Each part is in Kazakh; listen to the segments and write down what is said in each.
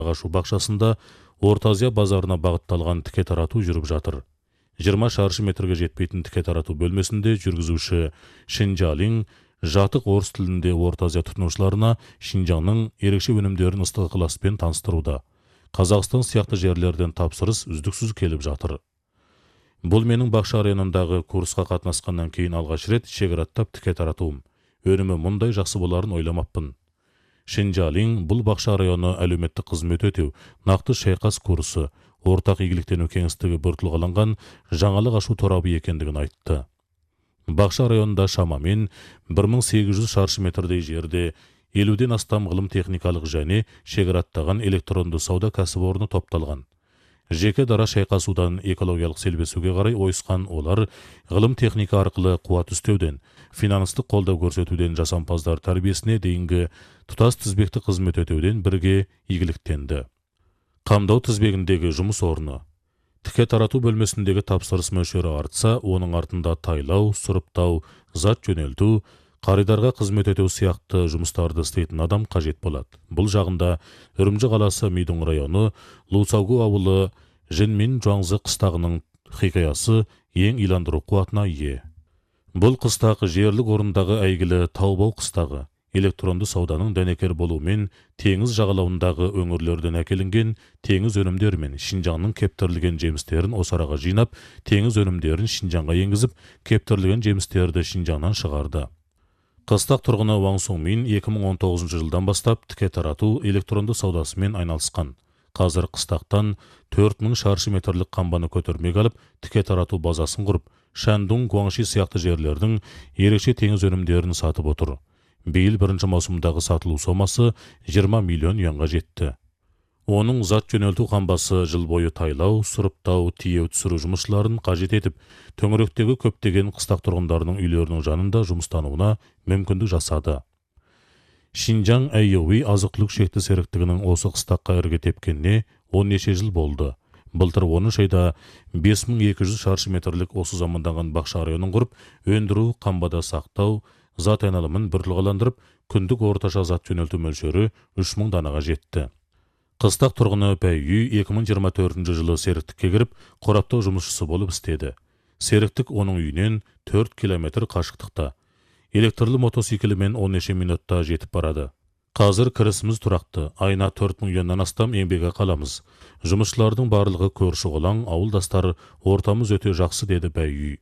ашу бақшасында Орта Азия базарына бағытталған тіке тарату жүріп жатыр. 20 шаршы метрге жетпейтін тіке тарату бөлмесінде жүргізуші Шинжалин жатық орыс тілінде Орта Азия тұтынушыларына Шинжаңның ерекше өнімдерін ыстық ықыласпен таныстыруда. Қазақстан сияқты жерлерден тапсырыс үздіксіз келіп жатыр. Бұл менің бақша районындағы курсқа қатынасқаннан кейін алғаш рет шекараттап тіке таратуым. Өнімі мұндай жақсы боларын ойламаппын. Шинжалин бұл бақша районы әлеуметтік қызмет өтеу, нақты шайқас курсы, ортақ игіліктену кеңістігі бір тұлғаланған жаңалық ашу торабы екендігін айтты. Бақша районында шамамен 1800 шаршы метрдей жерде 50-ден астам ғылым техникалық және шекараттаған электронды сауда кәсіпорны топталған. Жеке дара шайқасудан экологиялық селбесуге қарай ойысқан олар ғылым техника арқылы қуат үстеуден, финанстық қолдау көрсетуден жасампаздар тәрбиесіне дейінгі тұтас тізбекті қызмет өтеуден бірге игіліктенді. Қамдау тізбегіндегі жұмыс орны. Тіке тарату бөлмесіндегі тапсырыс мөлшері артса, оның артында тайлау, сұрыптау, зат жөнелту, қаридарға қызмет өтеу сияқты жұмыстарды істейтін адам қажет болады. Бұл жағында Үрімжі қаласы Мидың районы, Лусаугу ауылы Жинмин Жуаңзы қыстағының хикаясы ең иландыру қуатына ие. Бұл қыстақ жерлік орындағы әйгілі Таубау қыстағы. Электронды сауданың дәнекер болуымен теңіз жағалауындағы өңірлерден әкелінген теңіз өнімдері мен Шинжаңның кептірілген жемістерін осы араға жинап, теңіз өнімдерін Шинжаңға енгізіп, кептірілген жемістерді Шинжаңнан шығарды. Қыстақ тұрғыны Ваң Сунмин 2019 жылдан бастап тіке тарату электронды саудасымен айналысқан. Қазір қыстақтан 4000 шаршы метрлік қамбаны көтермек алып, тіке тарату базасын құрып, Шандун, Гуаңши сияқты жерлердің ерекше теңіз өнімдерін сатып отыр. Биыл бірінші маусымдағы сатылу сомасы 20 миллион юанға жетті. Оның зат жөнелту қамбасы жыл бойы тайлау, сұрыптау, тиеу түсіру жұмысшыларын қажет етіп, төңіректегі көптеген қыстақ тұрғындарының үйлерінің жанында жұмыстануына мүмкіндік жасады. Шинжаң Әйеуи азық-түлік шекті серіктігінің осы қыстаққа ірге тепкеніне 10 неше жыл болды. Былтыр 10 айда 5200 шаршы метрлік осы заманданған бақша районын құрып, өндіру, қамбада сақтау, зат айналымын бір тұлғаландырып, күндік орташа зат жөнелту мөлшері 3000 данаға жетті. Қыстақ тұрғыны Пәйүй 2024 жылы серіктікке кіріп, қораптау жұмысшысы болып істеді. Серіктік оның үйінен 4 километр қашықтықта. Электрлі мотоциклімен 10 неше минутта жетіп барады. Қазір кірісіміз тұрақты, айына 4000 юаннан астам еңбек қаламыз. Жұмысшылардың барлығы көрші қолаң, ауылдастар, ортамыз өте жақсы, деді Пәйүй.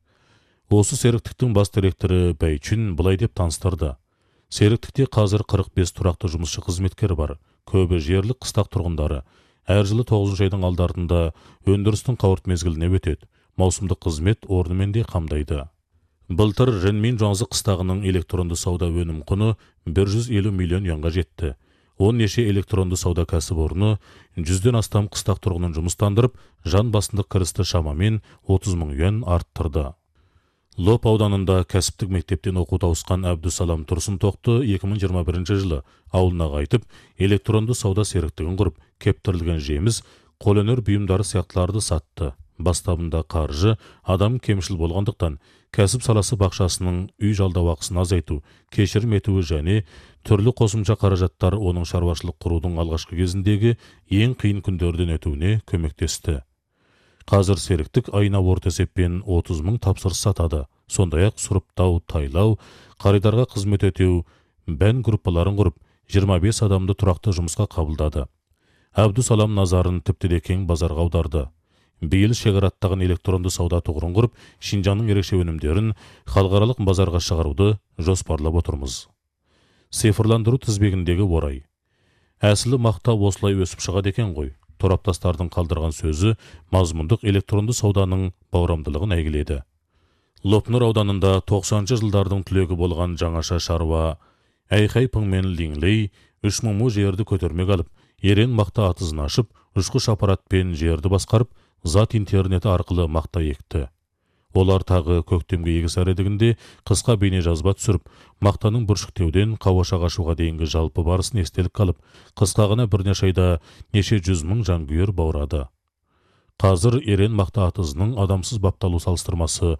Осы серіктіктің бас директоры Бәйчүн бұлай деп таныстырды. Серіктікте қазір 45 тұрақты жұмысшы қызметкер бар. Көбі жерлік қыстақ тұрғындары. Әр жылы 9 айдың алдарында өндірістің қауырт мезгіліне өтеді. Маусымдық қызмет орнымен де қамдайды. Былтыр Жинмин Жуаңзы қыстағының электронды сауда өнім құны 150 миллион юанға жетті. 10 неше электронды сауда кәсіпорны 100-ден астам қыстақ тұрғынын жұмыстандырып, жан басындық кірісті шамамен 30 мың юан арттырды. Лоп ауданында кәсіптік мектептен оқу тауысқан Әбдусалам Тұрсынтоқты 2021 жылы ауылына қайтып, электронды сауда серіктігін құрып, кептірілген жеміс, қолөнер бұйымдары сияқтыларды сатты. Бастабында қаржы адам кемшіл болғандықтан, кәсіп саласы бақшасының үй жалдау ақысын азайту, кешірім етуі және түрлі қосымша қаражаттар оның шаруашылық құрудың алғашқы кезіндегі ең қиын күндерден өтуіне көмектесті. Қазір серіктік айына орта есеппен 30 мың тапсырыс сатады. Сондай-ақ сұрыптау, тайлау, қаридарға қызмет өтеу, бән группаларын құрып, 25 адамды тұрақты жұмысқа қабылдады. Әбдусалам назарын тіпті де кең базарға аударды. Биыл шекараттаған электронды сауда тұғырын құрып, Шинжаңның ерекше өнімдерін халықаралық базарға шығаруды жоспарлап отырмыз. Цифрландыру тізбегіндегі орай. Әсілі мақта осылай өсіп шығады екен ғой. Тораптастардың қалдырған сөзі мазмұндық электронды сауданың баурамдылығын әйгіледі. Лопнұр ауданында 90-шы жылдардың түлегі болған жаңаша шаруа Әйхай Пыңмен Линглей 3000 му жерді көтермек алып, ерен мақта атызын ашып, ұшқыш аппаратпен жерді басқарып, зат интернеті арқылы мақта екті. Олар тағы көктемге егіс әредігінде қысқа бейне жазба түсіріп, мақтаның бүршіктеуден қауаша қашуға дейінгі жалпы барысын естелік қалып, қысқағына бірнеше айда неше 100 мың жанкүйер баурады. Қазір ерен мақта атызының адамсыз бапталу салыстырмасы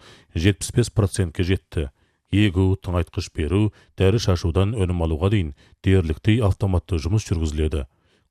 75%-ке жетті. Егу, тыңайтқыш беру, дәрі шашудан өнім алуға дейін дерліктей автоматты жұмыс жүргізіледі.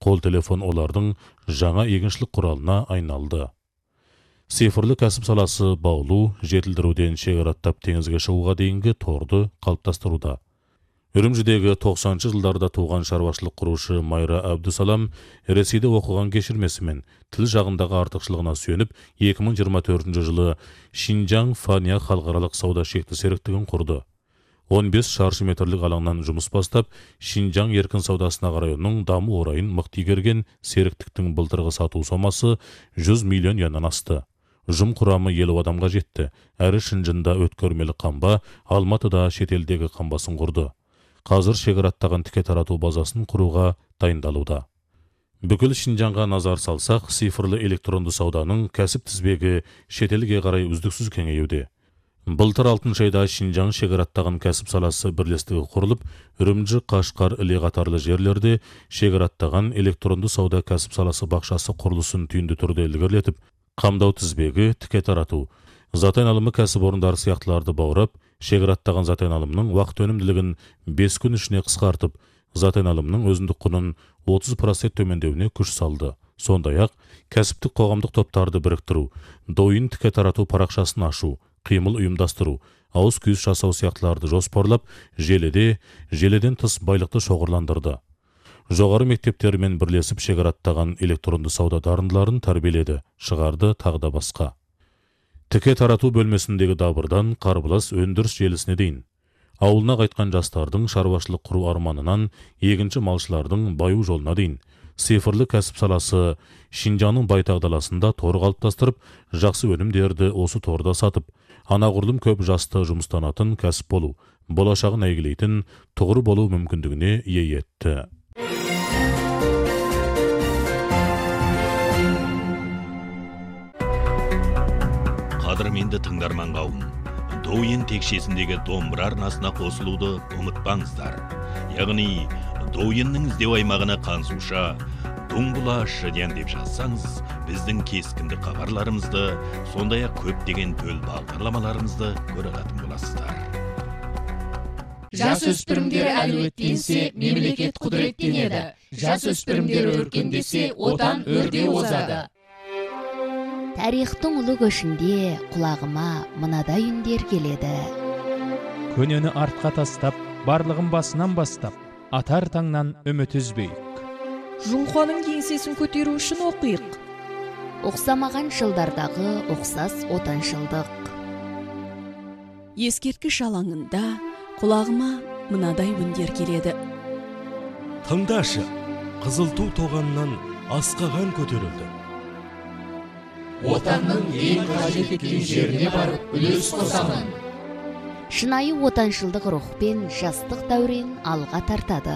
Қол телефон олардың жаңа егіншілік құралына айналды. Цифрлы кәсіп саласы баулу, жетілдіруден шекараттап теңізге шығуға дейінгі торды қалыптастыруда. Үрімжідегі 90-шы жылдарда туған шаруашылық құрушы Майра Әбдусалам Ресейде оқыған кешірмесімен тіл жағындағы артықшылығына сүйеніп 2024 жылы Шинжаң Фания халықаралық сауда шекті серіктігін құрды. 15 шаршы метрлік алаңнан жұмыс бастап, Шинжаң еркін саудасына қарай оның даму орайын мықты игерген серіктіктің былтырғы сату сомасы 100 миллион яннан асты. Ұжым құрамы 50 адамға жетті, әрі Шынжында өткөрмелі қамба, Алматыда шетелдегі қамбасын құрды. Қазір шекараттаған тіке тарату базасын құруға дайындалуда. Бүкіл Шинжаңға назар салсақ, цифрлы электронды сауданың кәсіп тізбегі шетелге қарай үздіксіз кеңеюде. Былтыр 6 айда Шинжаң шекараттаған кәсіп саласы бірлестігі құрылып, Үрімжі, Қашқар, Іле қатарлы жерлерде шекараттаған электронды сауда кәсіп саласы бақшасы құрылысын түйінді түрде ілгерілетіп, қамдау тізбегі тіке тарату, зат айналымы кәсіпорындары сияқтыларды баурап, шекараттаған зат айналымның уақыт өнімділігін 5 күн ішіне қысқартып, зат айналымның өзіндік құнын 30% төмендеуіне күш салды. Сондай-ақ, кәсіптік қоғамдық топтарды біріктіру, дойын тіке тарату парақшасын ашу, қимыл ұйымдастыру, ауыз күйіс жасау сияқтыларды жоспарлап, желеден тыс байлықты шоғырландырды. Жоғары мектептермен бірлесіп шекараттаған электронды сауда дарындыларын тәрбиеледі, шығарды тағда басқа. Тіке тарату бөлмесіндегі дабырдан қарбылас өндіріс желісіне дейін. Ауылына қайтқан жастардың шаруашылық құру арманынан егінші малшылардың баю жолына дейін. Цифрлы кәсіп саласы Шинжаңның байтақ даласында тор қалыптастырып, жақсы өнімдерді осы торда сатып, анағұрлым көп жасты жұмыстанатын кәсіп болу, болашағын әйгілейтін тұғыр болу мүмкіндігіне ие етті. Қадірменді тыңдарман қауым, Дойын текшесіндегі домбыра арнасына қосылуды ұмытпаңыздар. Яғни, Дойынның іздеу аймағына қансуша Дуңбұла шыден деп жазсаңыз, біздің кескінді хабарларымызды, сондай-ақ көптеген төл бағдарламаларымызды көре алатын боласыздар. Жасөспірімдер әлеуеттенсе, мемлекет құдіреттенеді. Жасөспірімдер өркендесе, отан өрде озады. Тарихтың ұлы көшінде құлағыма мынадай үндер келеді. Көнені артқа тастап, барлығын басынан бастап, атар таңнан үміт үзбейік. Жұңқаның еңсесін көтеру үшін оқиық. Оқсамаған жылдардағы оқсас отаншылдық. Ескерткіш алаңында құлағыма мынадай үндер келеді. Тыңдашы, қызыл ту тоғаннан асқаған көтерілді. Отанның ең қажет еткен жеріне барып үлес қосамын. Шынайы отаншылдық рухпен жастық дәурен алға тартады.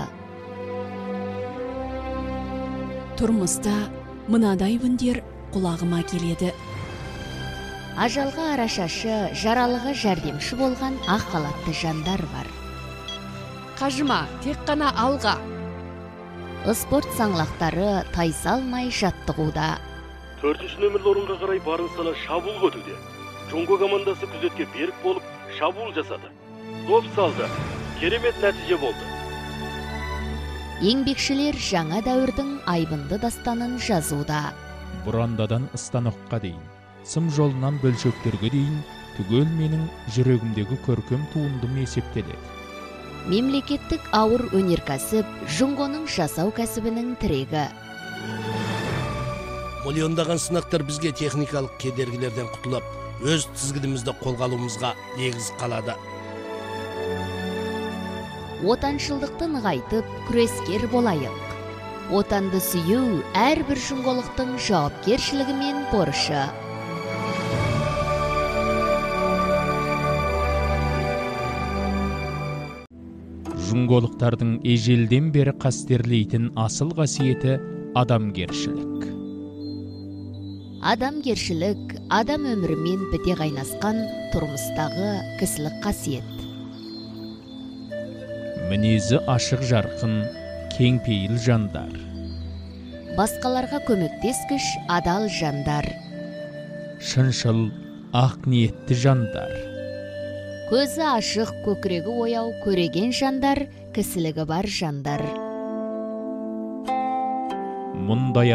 Тұрмыста мынадай үндер құлағыма келеді. Ажалға арашашы, жаралыға жәрдемші болған ақ халатты жандар бар. Қажыма, тек қана алға. Спорт саңлақтары тайсалмай жаттығуда. 4-ші нөмірлі орынға қарай барын сала шабуыл көтуде. Жонго командасы күзетке берік болып шабуыл жасады. Доп салды. Керемет нәтиже болды. Еңбекшілер жаңа дәуірдің айбынды дастанын жазуда. Бұрандадан станокқа дейін, сым жолынан бөлшектерге дейін, түгел менің жүрегімдегі көркем туындым есептеледі. Мемлекеттік ауыр өнеркәсіп Жұңғоның жасау кәсібінің тірегі. Миллиондаған сынақтар бізге техникалық кедергілерден құтылып, өз тізгінімізді қолға алуымызға негіз қалады. Отаншылдықты нығайтып, күрескер болайық. Отанды сүю әрбір жұңғолықтың жауапкершілігі мен борышы. Жұңғолықтардың ежелден бері қастерлейтін асыл қасиеті адамгершілік. Адамгершілік адам өмірімен біте қайнасқан тұрмыстағы кісілік қасиет. Мінезі ашық жарқын, кең пейіл жандар. Басқаларға көмектескіш адал жандар. Шыншыл, ақ ниетті жандар. Көзі ашық, көкірегі ояу, көреген жандар, кісілігі бар жандар. мындай